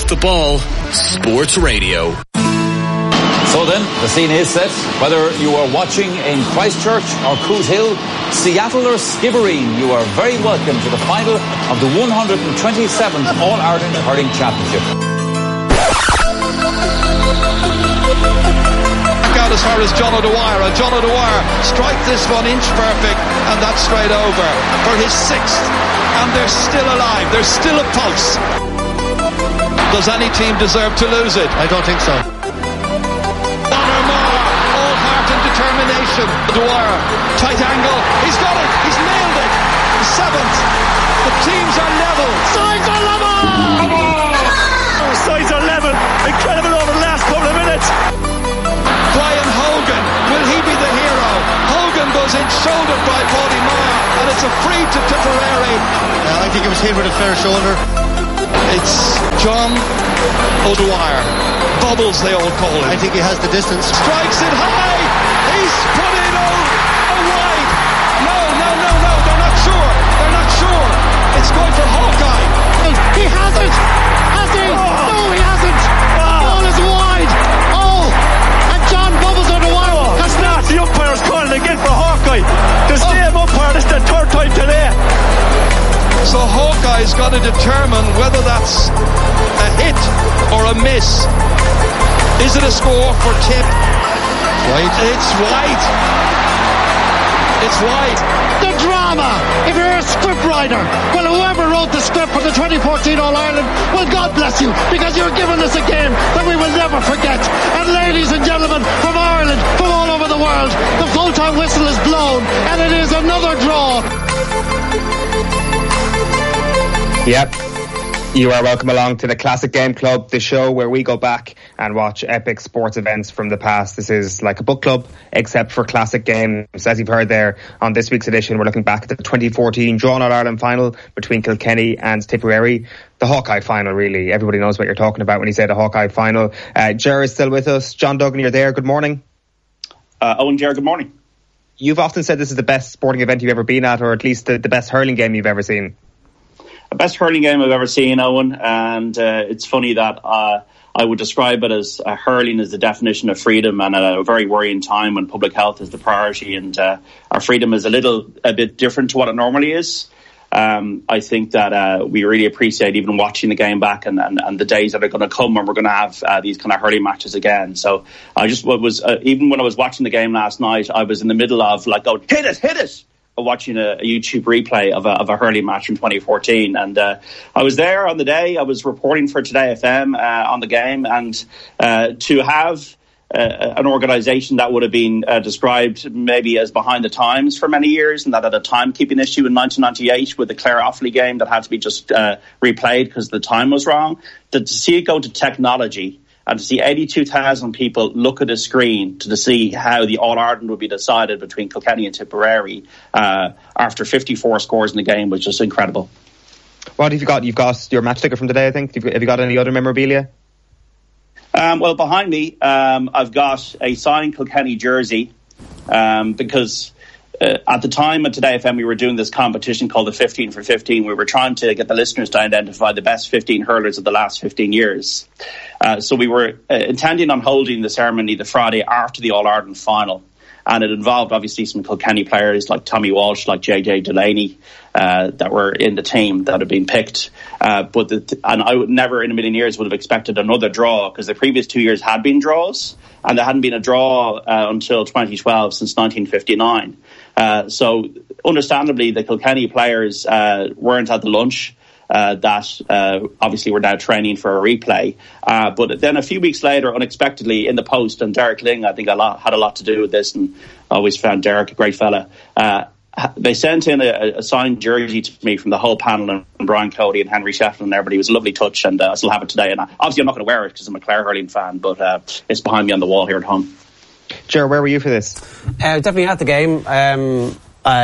Off the Ball Sports Radio. So then, the scene is set. Whether you are watching in Christchurch or Cootehill, Seattle or Skibbereen, you are very welcome to the final of the 127th All-Ireland Hurling Championship. Out as far as John O'Dwyer, and John O'Dwyer strike this one inch perfect, and that's straight over for his sixth, and they're still alive, there's still a pulse. Does any team deserve to lose it? I don't think so. Determination. Dwyer, tight angle, he's got it, he's nailed it. The seventh, the teams are level. Sides are level! Sides are level. Incredible over the last couple of minutes. Brian Hogan, will he be the hero? Hogan goes in shouldered by Paddy Maher, and it's a free to Tipperary. I think it was hit with a fair shoulder. It's John O'Dwyer. Bubbles, they all call him. I think he has the distance. Strikes it high. He's put it wide. No, they're not sure. It's going for Hawkeye. He hasn't. Has he? Oh. No, he hasn't. Ball is wide. And John Bubbles on the wire. That's not. The umpire's calling again for Hawkeye. The same umpire. This is the third time today. So Hawkeye's got to determine whether that's a hit or a miss. Is it a score for Tip? It's wide. The drama. If you're a script writer, well, whoever wrote the script for the 2014 All-Ireland, well, God bless you, because you're giving us a game that we will never forget. And ladies and gentlemen, from Ireland, from all over the world, the full-time whistle is blown, and it is another draw. Yep. You are welcome along to the Classic Game Club, the show where we go back and watch epic sports events from the past. This is like a book club, except for classic games. As you've heard there, on this week's edition, we're looking back at the 2014 Drawn All-Ireland final between Kilkenny and Tipperary. The Hawkeye final, really. Everybody knows what you're talking about when you say the Hawkeye final. Ger is still with us. John Duggan, you're there. Good morning. Owen, Ger, good morning. You've often said this is the best sporting event you've ever been at, or at least the best hurling game you've ever seen. The best hurling game I've ever seen, Owen, and it's funny that I would describe it as hurling is the definition of freedom, and at a very worrying time when public health is the priority, and our freedom is a bit different to what it normally is. I think that we really appreciate even watching the game back and the days that are going to come when we're going to have these kind of hurling matches again. So I just was even when I was watching the game last night, I was in the middle of like going, hit it! Watching a YouTube replay of a hurling match from 2014, and I was there on the day. I was reporting for Today FM on the game, and to have an organisation that would have been described maybe as behind the times for many years, and that had a timekeeping issue in 1998 with the Clare Offaly game that had to be just replayed because the time was wrong. To see it go to technology, and to see 82,000 people look at a screen to see how the All-Ireland would be decided between Kilkenny and Tipperary after 54 scores in the game was just incredible. What have you got? You've got your match ticket from today, I think. Have you got any other memorabilia? Well, behind me, I've got a signed Kilkenny jersey because at the time at Today FM, we were doing this competition called the 15 for 15. We were trying to get the listeners to identify the best 15 hurlers of the last 15 years. So we were intending on holding the ceremony the Friday after the All-Ireland final. And it involved obviously some Kilkenny players like Tommy Walsh, like JJ Delaney, that were in the team that had been picked. And I would never in a million years would have expected another draw, because the previous 2 years had been draws, and there hadn't been a draw until 2012 since 1959. So understandably, the Kilkenny players weren't at the lunch that obviously we're now training for a replay. But then a few weeks later, unexpectedly in the post, and Derek Ling, I think had a lot to do with this, and I always found Derek a great fella. They sent in a signed jersey to me from the whole panel, and Brian Cody and Henry Shefflin and everybody. It was a lovely touch, and I still have it today. And obviously I'm not going to wear it because I'm a Clare hurling fan, but it's behind me on the wall here at home. Ger, where were you for this? Definitely at the game. I'm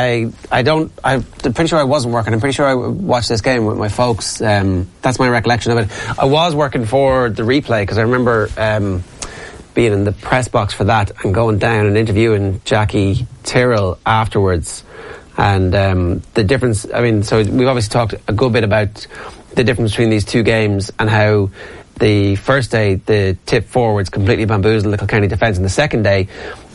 pretty sure I wasn't working. I'm pretty sure I watched this game with my folks. That's my recollection of it. I was working for the replay because I remember being in the press box for that and going down and interviewing Jackie Tyrrell afterwards. And the difference, I mean, so we've obviously talked a good bit about the difference between these two games and how the first day the Tip forwards completely bamboozled the Kilkenny defence, and the second day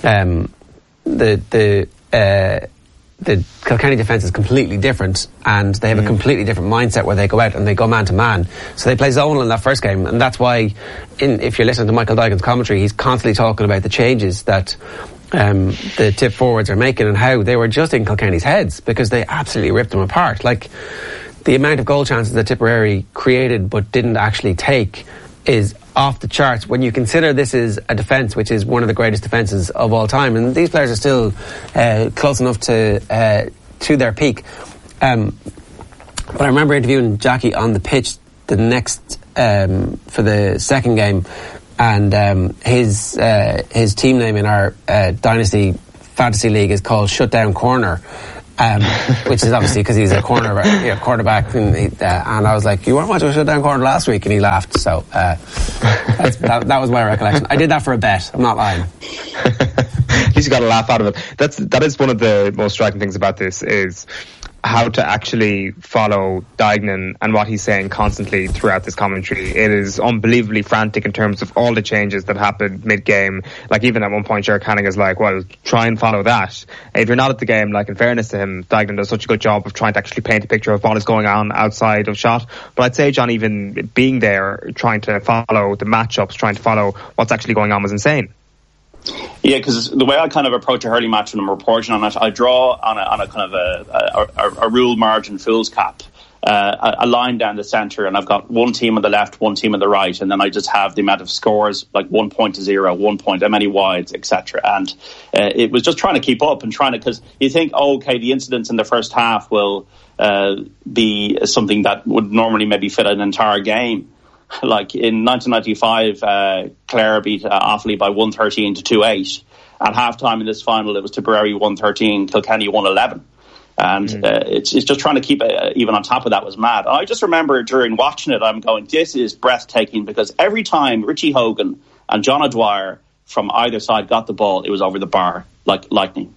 the Kilkenny defence is completely different, and they have a completely different mindset where they go out and they go man to man. So they play zonal in that first game, and that's why, if you're listening to Michael Duggan's commentary, he's constantly talking about the changes that the Tip forwards are making and how they were just in Kilkenny's heads because they absolutely ripped them apart. Like, the amount of goal chances that Tipperary created but didn't actually take is off the charts when you consider this is a defence which is one of the greatest defences of all time, and these players are still close enough to their peak. But I remember interviewing Jackie on the pitch the next for the second game, and his team name in our Dynasty Fantasy League is called Shutdown Corner. Which is obviously because he's a quarterback, and I was like, you weren't watching a Shutdown Corner last week, and he laughed. So that was my recollection. I did that for a bet. I'm not lying. At least you got a laugh out of it. That is one of the most striking things about this, is how to actually follow Duignan and what he's saying constantly throughout this commentary. It is unbelievably frantic in terms of all the changes that happened mid-game. Like, even at one point, Gerard Canning is like, well, try and follow that. If you're not at the game, like, in fairness to him, Duignan does such a good job of trying to actually paint a picture of what is going on outside of shot. But I'd say, John, even being there, trying to follow the matchups, trying to follow what's actually going on was insane. Yeah, because the way I kind of approach a hurling match when I'm reporting on it, I draw on a kind of a rule margin fool's cap, a line down the centre, and I've got one team on the left, one team on the right, and then I just have the amount of scores, like 1 point to 0, 1 point, how many wides, etc. And it was just trying to keep up and because you think, okay, the incidents in the first half will be something that would normally maybe fit an entire game. Like in 1995, Clare beat Offaly by 113 to 2-8. At halftime in this final, it was Tipperary 113, Kilkenny 111. And it's just trying to keep it even on top of that was mad. I just remember during watching it, I'm going, this is breathtaking, because every time Richie Hogan and John O'Dwyer from either side got the ball, it was over the bar like lightning.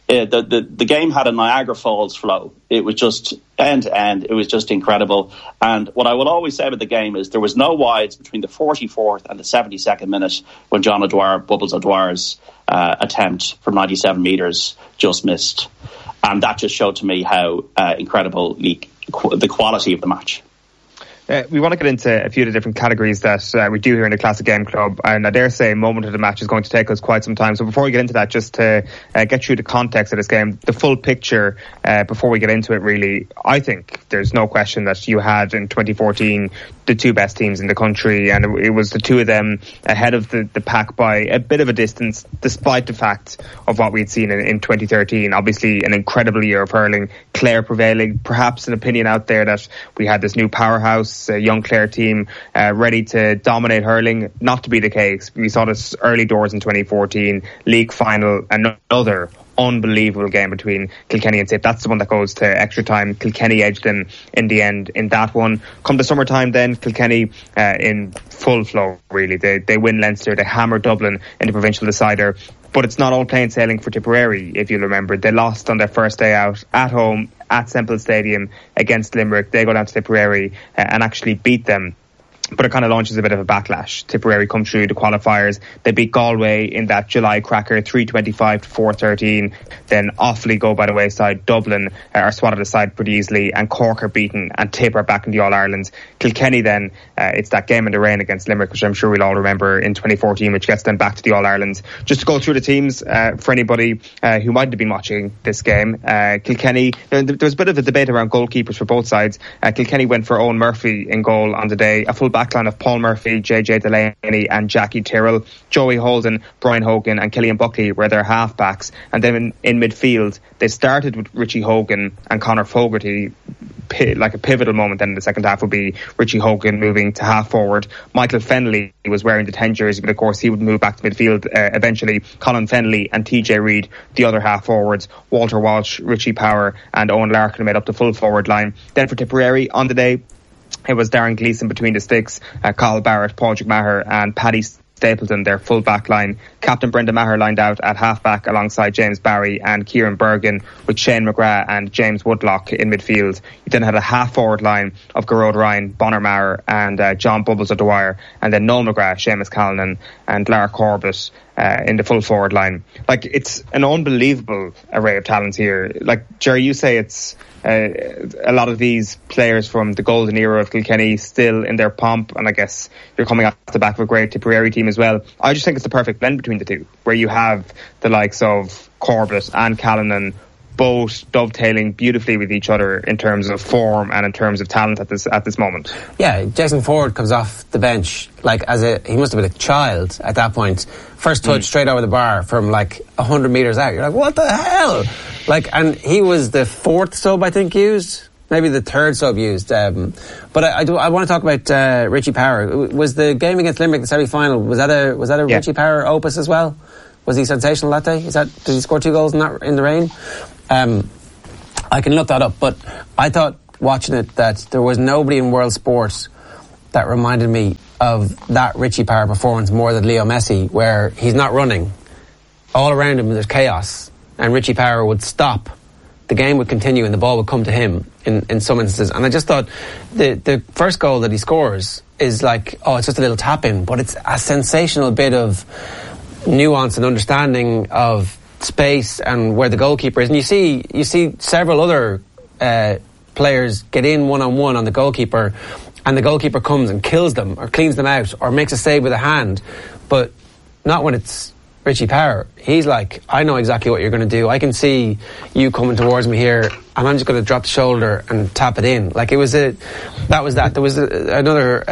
The game had a Niagara Falls flow. It was just end to end. It was just incredible. And what I will always say about the game is there was no wides between the 44th and the 72nd minute when John O'Dwyer, Bubbles O'Dwyer's attempt from 97 metres just missed. And that just showed to me how incredible the quality of the match. We want to get into a few of the different categories that we do here in the Classic Game Club, and I dare say moment of the match is going to take us quite some time. So before we get into that, just to get through the context of this game, the full picture before we get into it, really, I think there's no question that you had in 2014 the two best teams in the country, and it was the two of them ahead of the pack by a bit of a distance, despite the fact of what we'd seen in 2013. Obviously an incredible year of hurling, Clare prevailing, perhaps an opinion out there that we had this new powerhouse, a young Clare team ready to dominate hurling. Not to be the case. We saw this early doors in 2014, league final, another unbelievable game between Kilkenny and Tip. That's the one that goes to extra time. Kilkenny edged them in the end in that one. Come to summertime then, Kilkenny in full flow, really. They win Leinster, they hammer Dublin in the provincial decider. But it's not all plain sailing for Tipperary, if you'll remember. They lost on their first day out at home at Semple Stadium against Limerick. They go down to Tipperary and actually beat them. But it kind of launches a bit of a backlash. Tipperary come through the qualifiers. They beat Galway in that July cracker, 325 to 413. Then Offaly go by the wayside. Dublin are swatted aside pretty easily, and Cork are beaten, and Tip are back in the All-Irelands. Kilkenny then, it's that game in the rain against Limerick, which I'm sure we'll all remember, in 2014, which gets them back to the All-Irelands. Just to go through the teams, for anybody who might have been watching this game, Kilkenny, there was a bit of a debate around goalkeepers for both sides. Kilkenny went for Owen Murphy in goal on the day, a full backline of Paul Murphy, JJ Delaney and Jackie Tyrrell. Joey Holden, Brian Hogan and Killian Buckley were their halfbacks. And then in midfield, they started with Richie Hogan and Conor Fogarty. Like a pivotal moment then in the second half would be Richie Hogan moving to half forward. Michael Fennelly was wearing the 10 jersey, but of course he would move back to midfield eventually. Colin Fennelly and TJ Reid, the other half forwards. Walter Walsh, Richie Power and Owen Larkin made up the full forward line. Then for Tipperary on the day, it was Darren Gleeson between the sticks, Carl Barrett, Paul McMahon and Paddy Stapleton, their full back line. Captain Brendan Maher lined out at half-back alongside James Barry and Kieran Bergen, with Shane McGrath and James Woodlock in midfield. You then had a half-forward line of Gearóid Ryan, Bonner Maher and John Bubbles O'Dwyer, and then Noel McGrath, Seamus Callanan and Lara Corbett in the full forward line. Like, it's an unbelievable array of talent here. Like, Jerry, you say it's a lot of these players from the golden era of Kilkenny still in their pomp, and I guess you're coming off the back of a great Tipperary team as well. I just think it's the perfect blend between the two, where you have the likes of Corbett and Callanan both dovetailing beautifully with each other in terms of form and in terms of talent at this moment. Yeah, Jason Ford comes off the bench like he must have been a child at that point. First touch straight over the bar from like 100 metres out. You're like, what the hell? Like, and he was the fourth sub I think used, maybe the third sub used. But I want to talk about Richie Power. Was the game against Limerick, the semi-final, was that a Richie Power opus as well? Was he sensational that day? Did he score 2 goals in the rain? I can look that up, but I thought watching it that there was nobody in world sports that reminded me of that Richie Power performance more than Leo Messi, where he's not running. All around him there's chaos, and Richie Power would stop. The game would continue and the ball would come to him in some instances. And I just thought the first goal that he scores is like, it's just a little tap in, but it's a sensational bit of nuance and understanding of space and where the goalkeeper is. And you see several other players get in one-on-one on the goalkeeper, and the goalkeeper comes and kills them or cleans them out or makes a save with a hand, but not when it's Richie Power. He's like, I know exactly what you're going to do. I can see you coming towards me here, and I'm just going to drop the shoulder and tap it in. Like, there was another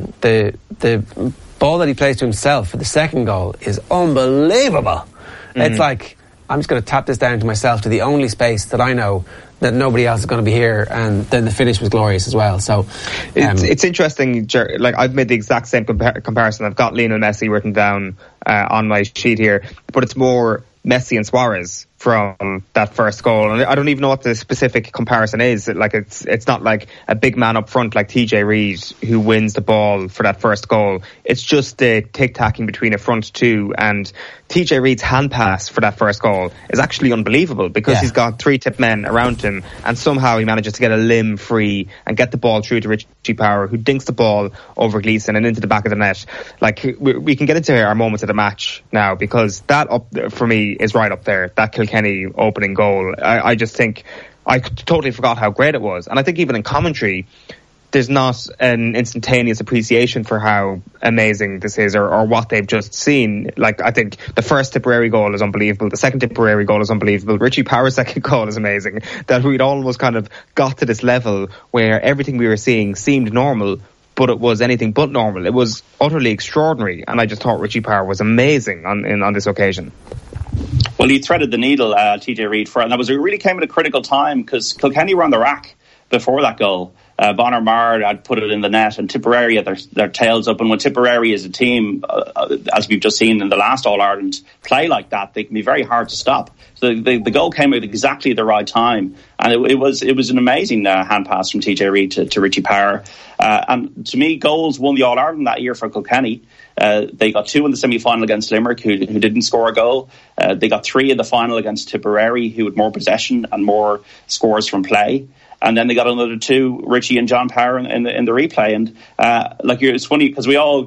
the ball that he plays to himself for the second goal is unbelievable. It's like, I'm just going to tap this down to myself, to the only space that I know that nobody else is going to be here, and then the finish was glorious as well. So it's interesting. Like, I've made the exact same comparison. I've got Lionel Messi written down on my sheet here, but it's more Messi and Suarez from that first goal, and I don't even know what the specific comparison is. Like, it's not like a big man up front like TJ Reid who wins the ball for that first goal. It's just the tic-tacking between a front two, and TJ Reid's hand pass for that first goal is actually unbelievable, because he's got 3 tip men around him, and somehow he manages to get a limb free and get the ball through to Richie Power, who dinks the ball over Gleeson and into the back of the net. Like, we can get into our moments of the match now, because that up for me is right up there. That Kilkenny opening goal, I just think I totally forgot how great it was. And I think even in commentary there's not an instantaneous appreciation for how amazing this is, or what they've just seen. Like, I think the first Tipperary goal is unbelievable, the second Tipperary goal is unbelievable, Richie Power's second goal is amazing. That we'd almost kind of got to this level where everything we were seeing seemed normal, but it was anything but normal. It was utterly extraordinary, and I just thought Richie Power was amazing on this occasion. Well, he threaded the needle, TJ Reid, and it really came at a critical time, because Kilkenny were on the rack before that goal. Bonner Maher had put it in the net, and Tipperary had their tails up. And when Tipperary is a team, as we've just seen in the last All-Ireland, play like that, they can be very hard to stop. So the goal came at exactly the right time, and it was an amazing hand pass from TJ Reid to Richie Power. And to me, goals won the All-Ireland that year for Kilkenny. They got 2 in the semi-final against Limerick, who didn't score a goal. They got 3 in the final against Tipperary, who had more possession and more scores from play. And then they got another 2, Richie and John Power, in the replay. And it's funny, because we all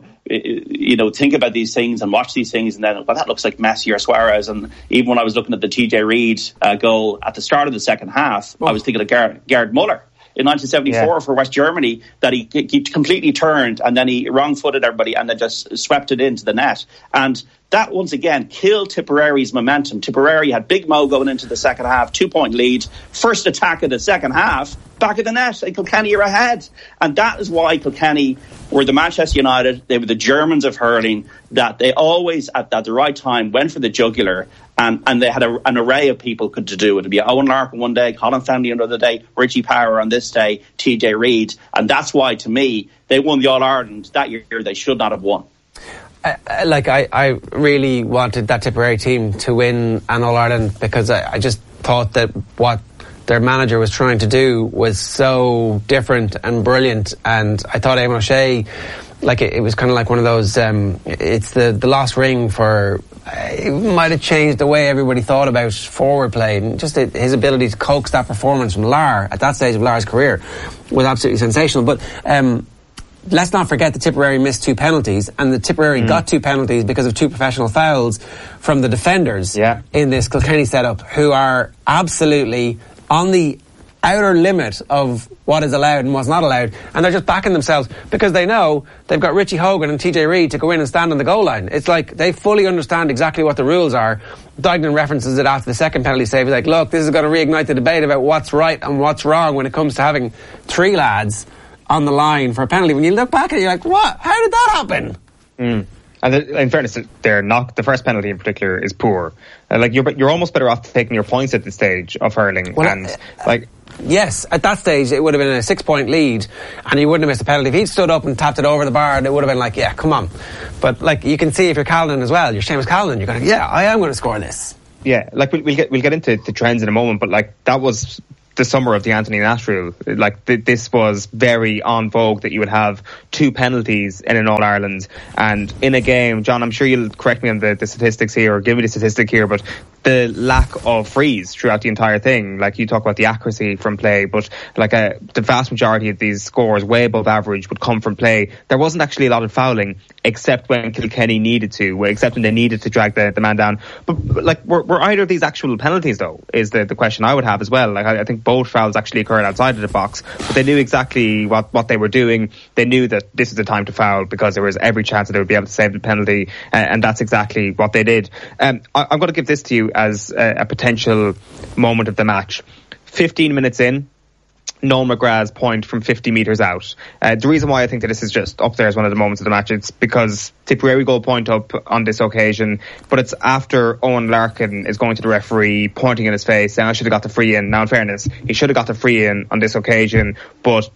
think about these things and watch these things, and then, well, that looks like Messi or Suarez. And even when I was looking at the TJ Reid goal at the start of the second half, I was thinking of Gerd Muller in 1974 for West Germany, that he completely turned, and then he wrong-footed everybody and then just swept it into the net. And that once again killed Tipperary's momentum. Tipperary had Big Mo going into the second half, 2-point lead, first attack of the second half, back of the net, and Kilkenny are ahead. And that is why Kilkenny were the Manchester United. They were the Germans of hurling, that they always at the right time went for the jugular, and they had an array of people to do it. It'd be Owen Larkin one day, Colin Fennelly another day, Richie Power on this day, TJ Reid. And that's why, to me, they won the All-Ireland that year. They should not have won. I really wanted that Tipperary team to win an All-Ireland, because I just thought that what their manager was trying to do was so different and brilliant. And I thought Eamon O'Shea like it was kind of like one of those. It's the lost ring for. It might have changed the way everybody thought about forward play, and just his ability to coax that performance from Lar at that stage of Lar's career was absolutely sensational. But let's not forget that Tipperary missed 2 penalties, and the Tipperary got 2 penalties because of 2 professional fouls from the defenders in this Kilkenny setup, who are absolutely on the outer limit of what is allowed and what's not allowed, and they're just backing themselves because they know they've got Richie Hogan and TJ Reid to go in and stand on the goal line. It's like they fully understand exactly what the rules are. Duignan references it after the second penalty save. He's like, look, this is going to reignite the debate about what's right and what's wrong when it comes to having 3 lads on the line for a penalty. When you look back at it, you're like, what? How did that happen? And in fairness, they're not. The first penalty in particular is poor. Like you're almost better off taking your points at this stage of hurling. Well, yes, at that stage it would have been a 6-point lead, and he wouldn't have missed a penalty. If he'd stood up and tapped it over the bar, it would have been like, yeah, come on. But like you can see if you're Callanan as well, you're Seamus Callanan, you're going, yeah, I am going to score this. Yeah, like we'll get into the trends in a moment, but like that was the summer of the Anthony Nash rule. Like this was very en vogue that you would have 2 penalties in an All-Ireland, and in a game, John, I'm sure you'll correct me on the statistics here or give me the statistic here, but the lack of frees throughout the entire thing, like you talk about the accuracy from play, but like the vast majority of these scores, way above average, would come from play. There wasn't actually a lot of fouling, except when Kilkenny needed to, except when they needed to drag the man down. But like, were either of these actual penalties though, is the question I would have as well. Like I think both fouls actually occurred outside of the box, but they knew exactly what they were doing. They knew that this is the time to foul because there was every chance that they would be able to save the penalty, and that's exactly what they did. I'm going to give this to you as a potential moment of the match. 15 minutes in, Noel McGrath's point from 50 metres out. The reason why I think that this is just up there as one of the moments of the match, it's because Tipperary goal point up on this occasion, but it's after Owen Larkin is going to the referee, pointing in his face, saying I should have got the free in. Now in fairness, he should have got the free in on this occasion, but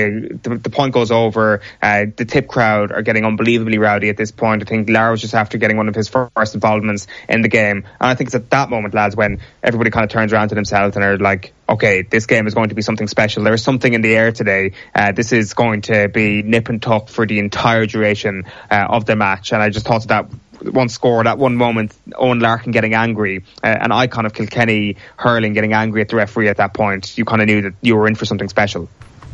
the point goes over. The Tip crowd are getting unbelievably rowdy at this point. I think Lara was just after getting one of his first involvements in the game, and I think it's at that moment, lads, when everybody kind of turns around to themselves and are like, okay, this game is going to be something special. There is something in the air today. This is going to be nip and tuck for the entire duration of the match. And I just thought that one score, that one moment, Owen Larkin getting angry, an icon of Kilkenny hurling getting angry at the referee at that point, you kind of knew that you were in for something special.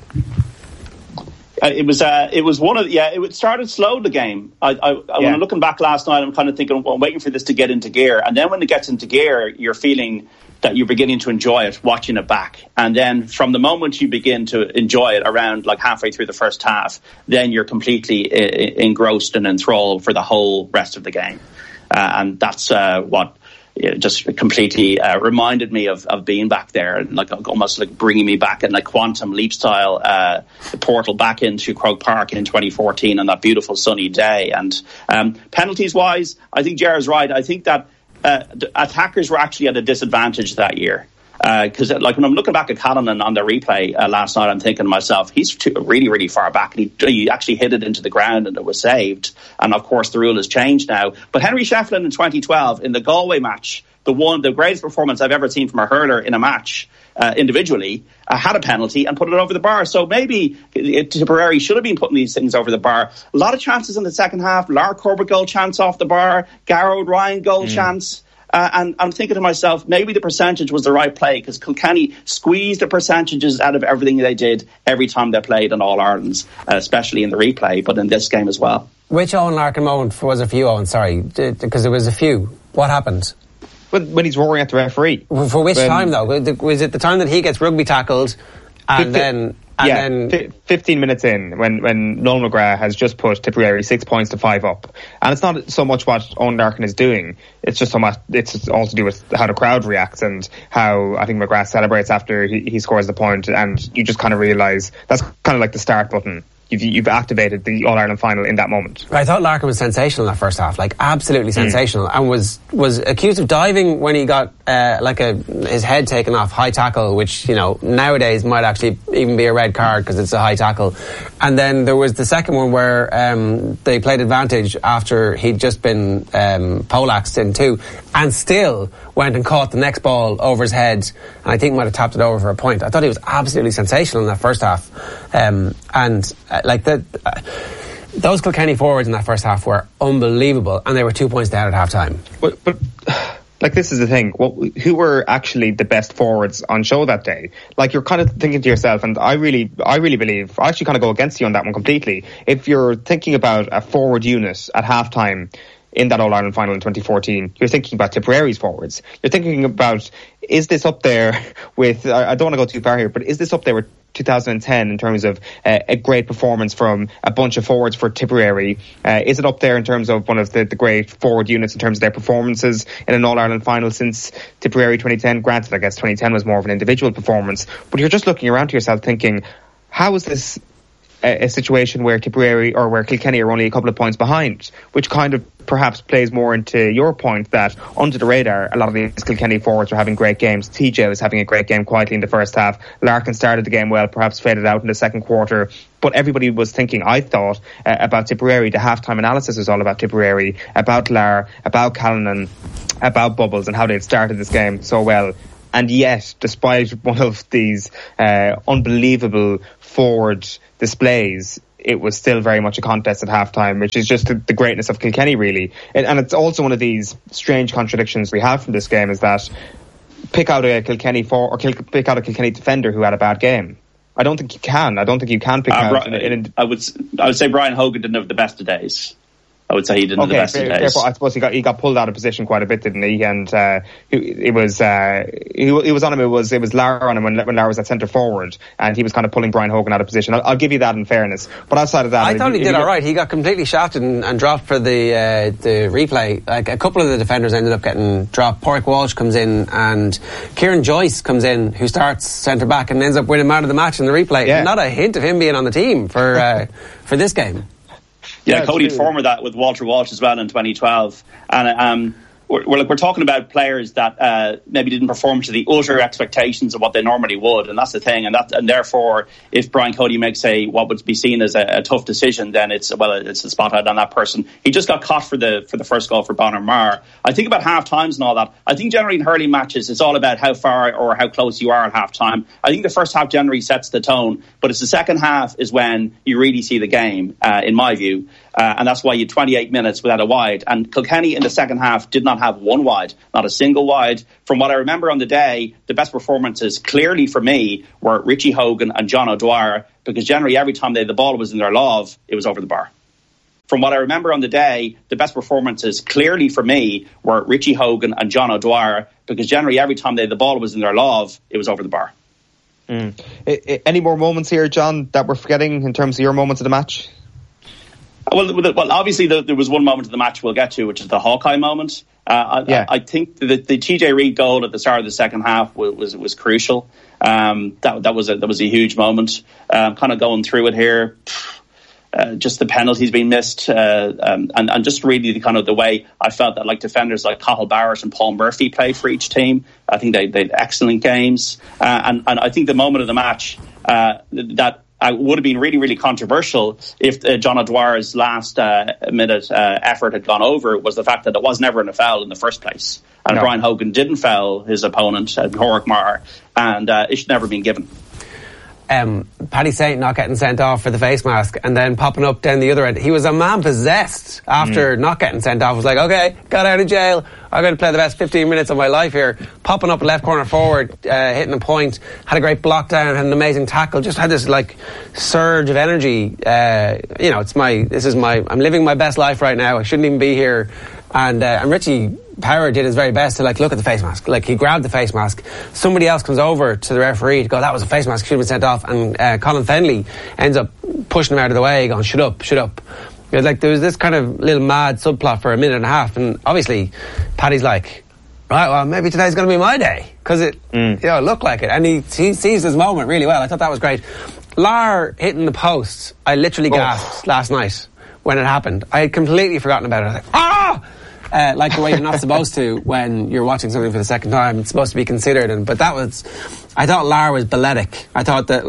It was one of it started slow, the game. When I'm looking back last night, I'm kind of thinking, well, I'm waiting for this to get into gear, and then when it gets into gear, you're feeling that you're beginning to enjoy it, watching it back. And then from the moment you begin to enjoy it around like halfway through the first half, then you're completely engrossed and enthralled for the whole rest of the game. And that's what just completely reminded me of being back there, and like almost like bringing me back in like quantum leap style, the portal back into Croke Park in 2014 on that beautiful sunny day. And penalties wise, I think Gerard's right. I think that attackers were actually at a disadvantage that year. Because like when I'm looking back at Callanan on the replay last night, I'm thinking to myself, he's really, really far back, and he actually hit it into the ground and it was saved. And of course the rule has changed now. But Henry Shefflin in 2012 in the Galway match, the greatest performance I've ever seen from a hurler in a match individually, had a penalty and put it over the bar. So maybe Tipperary should have been putting these things over the bar. A lot of chances in the second half. Lar Corbett goal chance off the bar, Garrod Ryan goal chance. And I'm thinking to myself, maybe the percentage was the right play, because Kilkenny squeezed the percentages out of everything they did every time they played in All-Irelands, especially in the replay, but in this game as well. Which Owen Larkin moment was it for you, Owen? Sorry, because there was a few. What happened? When he's roaring at the referee. For which time, though? Was it the time that he gets rugby tackled and then... 15 minutes in, when Noel McGrath has just put Tipperary 6 points to 5 up. And it's not so much what Owen Larkin is doing, it's just so much, it's all to do with how the crowd reacts and how I think McGrath celebrates after he scores the point, and you just kind of realise that's kind of like the start button. You've activated the All-Ireland final in that moment. I thought Larkin was sensational in that first half, like absolutely sensational, and was accused of diving when he got his head taken off, high tackle, which, you know, nowadays might actually even be a red card because it's a high tackle. And then there was the second one where they played advantage after he'd just been poleaxed in two, and still went and caught the next ball over his head, and I think might have tapped it over for a point. I thought he was absolutely sensational in that first half, like that. those Kilkenny forwards in that first half were unbelievable, and they were 2 points down at half-time. But like, this is the thing. Who were actually the best forwards on show that day? Like, you're kind of thinking to yourself, and I really believe, I actually kind of go against you on that one completely. If you're thinking about a forward unit at half-time in that All-Ireland final in 2014, you're thinking about Tipperary's forwards. You're thinking about, is this up there with, I don't want to go too far here, but is this up there with 2010 in terms of a great performance from a bunch of forwards for Tipperary? Is it up there in terms of one of the great forward units in terms of their performances in an All-Ireland final since Tipperary 2010? Granted, I guess 2010 was more of an individual performance, but you're just looking around to yourself thinking, how is this a situation where Tipperary or where Kilkenny are only a couple of points behind, which kind of perhaps plays more into your point that under the radar a lot of these Kilkenny forwards are having great games. TJ was having a great game quietly in the first half. Larkin started the game well, perhaps faded out in the second quarter, but everybody was thinking, I thought, about Tipperary. The halftime analysis was all about Tipperary, about Lar, about Callanan, about Bubbles, and how they'd started this game so well. And yet, despite one of these unbelievable forward displays, it was still very much a contest at halftime, which is just the greatness of Kilkenny, really. And it's also one of these strange contradictions we have from this game, is that pick out a Kilkenny defender who had a bad game. I don't think you can. I pick out. I would say Brian Hogan didn't have the best of days. I would say he didn't have the best of days. I suppose he got pulled out of position quite a bit, didn't he? And he was on him. It was Lara on him when Lara was at centre forward, and he was kind of pulling Brian Hogan out of position. I'll give you that in fairness. But outside of that, I thought he did all right. He got completely shafted and dropped for the replay. Like, a couple of the defenders ended up getting dropped. Porrick Walsh comes in, and Kieran Joyce comes in, who starts centre back and ends up winning man of the match in the replay. Yeah. Not a hint of him being on the team for this game. Yeah, Cody had formed that with Walter Walsh as well in 2012. And we're talking about players that maybe didn't perform to the utter expectations of what they normally would, and that's the thing. And therefore, if Brian Cody makes what would be seen as a tough decision, then it's a spotlight on that person. He just got caught for the first goal for Bonner-Marr. I think about half times and all that. I think generally in hurling matches, it's all about how far or how close you are at half time. I think the first half generally sets the tone, but it's the second half is when you really see the game, in my view. And that's why you 28 minutes without a wide. And Kilkenny in the second half did not have one wide, not a single wide. From what I remember on the day, the best performances clearly for me were Richie Hogan and John O'Dwyer, because generally every time the ball was in their love, it was over the bar. From what I remember on the day, the best performances clearly for me were Richie Hogan and John O'Dwyer, because generally every time the ball was in their love, it was over the bar. Any more moments here, John, that we're forgetting in terms of your moments of the match? Well, obviously there was one moment of the match we'll get to, which is the Hawkeye moment. I think the TJ Reid goal at the start of the second half was crucial. That was a huge moment. Kind of going through it here, just the penalties being missed, and just really the way I felt that defenders like Cathal Barrett and Paul Murphy played for each team. I think they had excellent games, and I think the moment of the match that would have been really, really controversial if John O'Dwyer's last minute effort had gone over was the fact that it was never in a foul in the first place. And no. Brian Hogan didn't foul his opponent, Porrick Marr, and it should never been given. Paddy Saint not getting sent off for the face mask and then popping up down the other end. He was a man possessed after not getting sent off. Was like, okay, got out of jail. I'm going to play the best 15 minutes of my life here. Popping up left corner forward, hitting a point. Had a great block down, had an amazing tackle. Just had this surge of energy. I'm living my best life right now. I shouldn't even be here. And Richie Power did his very best to look at the face mask. He grabbed the face mask. Somebody else comes over to the referee to go, that was a face mask, should have been sent off. And Colin Fennelly ends up pushing him out of the way, going, shut up. There was this kind of little mad subplot for a minute and a half, and obviously Paddy's like, right, well, maybe today's going to be my day, because it looked like it. And he seized his moment really well. I thought that was great. Lar hitting the post, I literally gasped last night when it happened. I had completely forgotten about it. I was like, ah! Like the way you're not supposed to when you're watching something for the second time. It's supposed to be considered. But I thought Lar was balletic. I thought that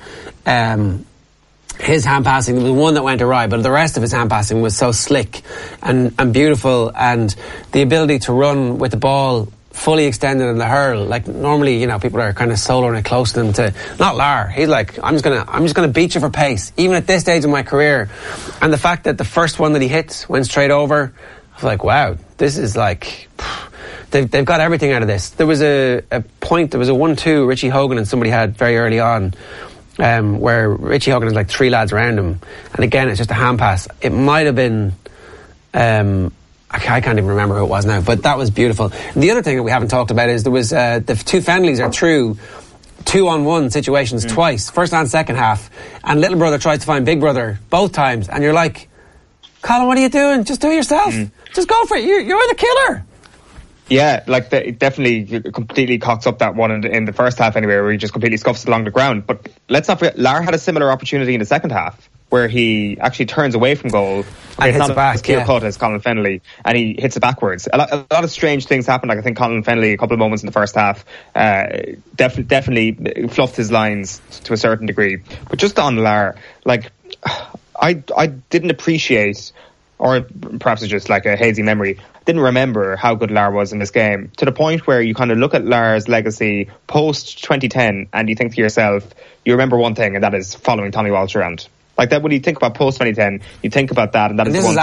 his hand passing, there was one that went awry, but the rest of his hand passing was so slick and beautiful, and the ability to run with the ball fully extended in the hurl. Like normally, you know, people are kind of soloing it close to them. To not Lar. He's like, I'm just gonna beat you for pace, even at this stage of my career. And the fact that the first one that he hit went straight over, I was like, wow, this is like. They've got everything out of this. There was a point, there was a 1-2 Richie Hogan and somebody had very early on, where Richie Hogan has like 3 lads around him, and again it's just a hand pass. It might have been I can't even remember who it was now, but that was beautiful. And the other thing that we haven't talked about is there was the 2 Fennellys are through 2-on-1 situations twice, first and second half, and little brother tried to find big brother both times, and you're like, Colin, what are you doing? Just do it yourself. Just go for it. You're the killer. Yeah, like it definitely completely cocks up that one in the first half anyway, where he just completely scuffs it along the ground. But let's not forget, Lar had a similar opportunity in the second half where he actually turns away from goal. And hits it back, as clear cut as Colin Fennelly, and he hits it backwards. A lot of strange things happened. Like I think Colin Fennelly, a couple of moments in the first half, definitely fluffed his lines to a certain degree. But just on Lar, like I didn't appreciate, or perhaps it's just like a hazy memory, didn't remember how good Lar was in this game, to the point where you kind of look at Lar's legacy post 2010 and you think to yourself, you remember one thing, and that is following Tommy Walsh around. Like that, when you think about post 2010, you think about that, and that is the one